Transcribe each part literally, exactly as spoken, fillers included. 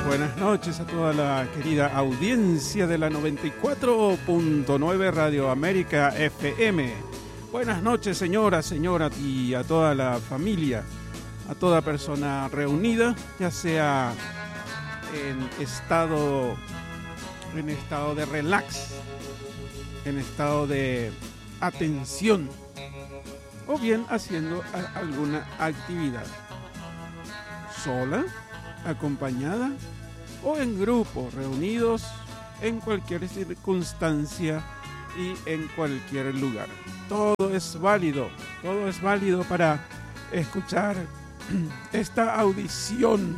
buenas noches a toda la querida audiencia de la noventa y cuatro punto nueve Radio América F M. Buenas noches, señora, señora, y a toda la familia, a toda persona reunida, ya sea en estado, en estado de relax, en estado de atención, o bien haciendo a- alguna actividad, sola, acompañada o en grupo, reunidos en cualquier circunstancia y en cualquier lugar. Todo es válido, todo es válido para escuchar esta audición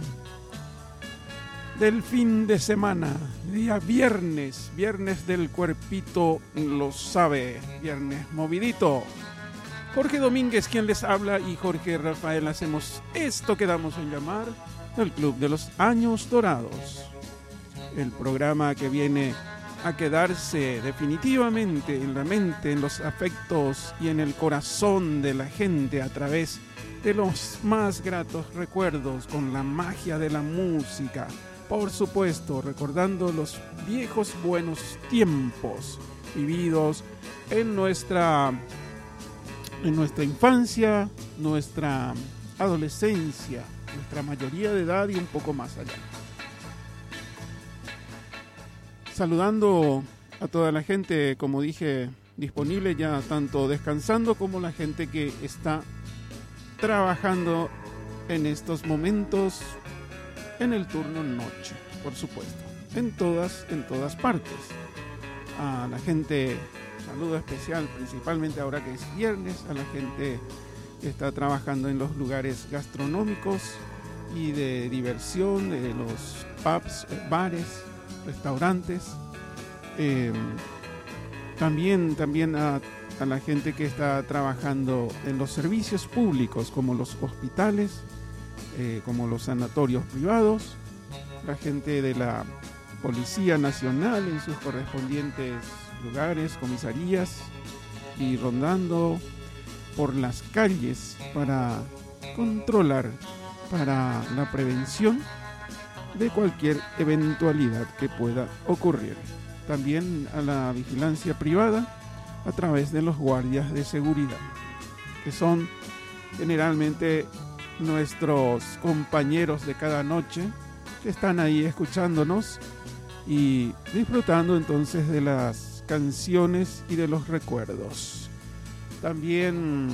del fin de semana, día viernes, viernes del cuerpito lo sabe, viernes movidito. Jorge Domínguez quien les habla y Jorge Rafael hacemos esto que damos en llamar el Club de los Años Dorados. El programa que viene a quedarse definitivamente en la mente, en los afectos y en el corazón de la gente a través de los más gratos recuerdos con la magia de la música. Por supuesto, recordando los viejos buenos tiempos vividos en nuestra, en nuestra infancia, nuestra adolescencia, nuestra mayoría de edad y un poco más allá. Saludando a toda la gente, como dije, disponible ya tanto descansando como la gente que está trabajando en estos momentos en el turno noche, por supuesto, en todas, en todas partes. A la gente, saludo especial, principalmente ahora que es viernes, a la gente que está trabajando en los lugares gastronómicos y de diversión, de los pubs, bares, restaurantes. Eh, también también a, a la gente que está trabajando en los servicios públicos, como los hospitales, eh, como los sanatorios privados, la gente de la Policía Nacional en sus correspondientes lugares, comisarías, y rondando por las calles para controlar, para la prevención de cualquier eventualidad que pueda ocurrir. También a la vigilancia privada a través de los guardias de seguridad, que son generalmente nuestros compañeros de cada noche, que están ahí escuchándonos y disfrutando entonces de las canciones y de los recuerdos. También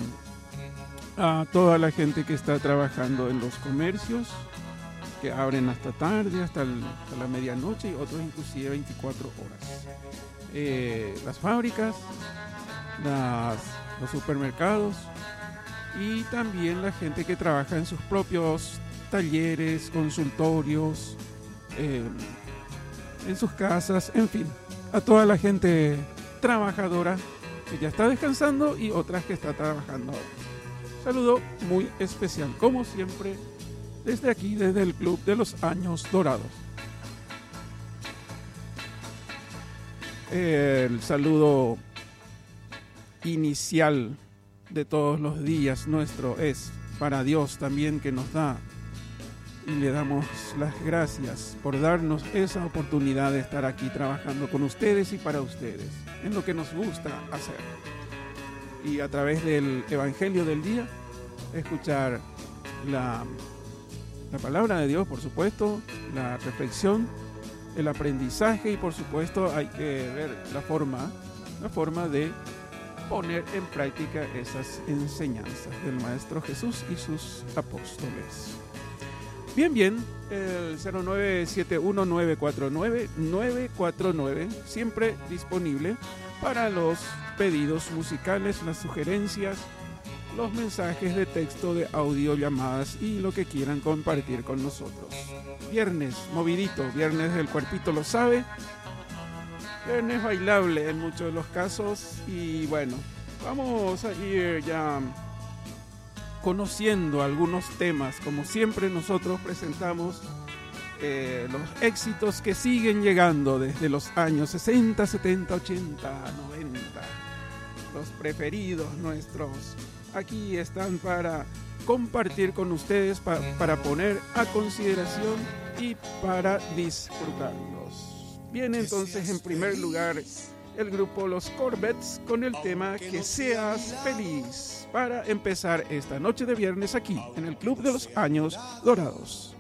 a toda la gente que está trabajando en los comercios, que abren hasta tarde, hasta, el, hasta la medianoche, y otros inclusive veinticuatro horas. Eh, las fábricas, las, los supermercados, y también la gente que trabaja en sus propios talleres, consultorios, eh, en sus casas, en fin, a toda la gente trabajadora que ya está descansando y otras que está trabajando ahora. Saludo muy especial, como siempre, desde aquí, desde el Club de los Años Dorados. El saludo inicial de todos los días nuestro es para Dios también, que nos da, y le damos las gracias por darnos esa oportunidad de estar aquí trabajando con ustedes y para ustedes, en lo que nos gusta hacer. Y a través del Evangelio del día, escuchar la, la palabra de Dios, por supuesto, la reflexión, el aprendizaje, y por supuesto hay que ver la forma, la forma de poner en práctica esas enseñanzas del Maestro Jesús y sus apóstoles. Bien, bien, el cero nueve siete uno nueve cuatro nueve nueve cuatro nueve, siempre disponible para los pedidos musicales, las sugerencias, los mensajes de texto, de audio, llamadas y lo que quieran compartir con nosotros. Viernes movidito, viernes del cuerpito lo sabe, viernes bailable en muchos de los casos, y bueno, vamos a ir ya conociendo algunos temas. Como siempre, nosotros presentamos eh, los éxitos que siguen llegando desde los años sesenta, setenta, ochenta, noventa, los preferidos nuestros aquí están para compartir con ustedes, pa- para poner a consideración y para disfrutarlos. Bien, entonces en primer lugar el grupo Los Corvettes con el tema Que Seas Feliz, para empezar esta noche de viernes aquí en el Club de los Años Dorados.